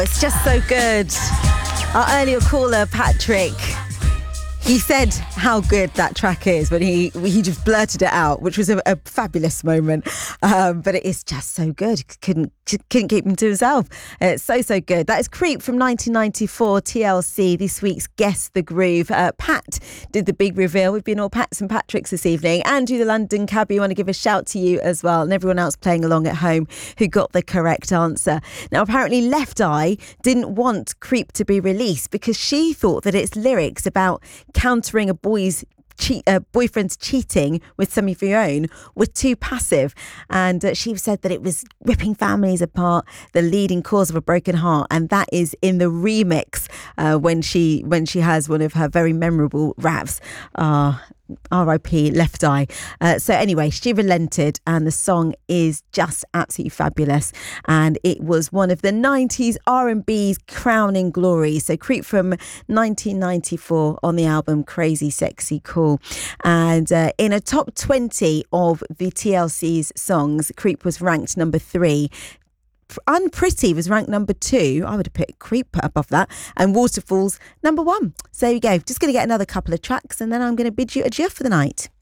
It's just so good. Our earlier caller, Patrick, he said how good that track is, but he just blurted it out, which was a fabulous moment. But it is just so good. Couldn't keep him to himself. It's so good. That is Creep from 1994, TLC. This week's Guess the Groove. Pat did the big reveal. We've been all Pats and Patricks this evening. Andrew, the London cabbie, want to give a shout to you as well, and everyone else playing along at home who got the correct answer. Now, apparently Left Eye didn't want Creep to be released because she thought that its lyrics about countering a boyfriend's cheating with some of your own were too passive, and she said that it was ripping families apart, the leading cause of a broken heart, and that is in the remix when she has one of her very memorable raps. R.I.P. Left Eye. So anyway, she relented, and the song is just absolutely fabulous, and it was one of the 90s R&B's crowning glories. So Creep from 1994 on the album Crazy Sexy Cool, and in a top 20 of the TLC's songs, Creep was ranked number 3. Unpretty was ranked number 2. I would have put Creep above that, and Waterfalls number 1. So there you go. Just going to get another couple of tracks, and then I'm going to bid you adieu for the night.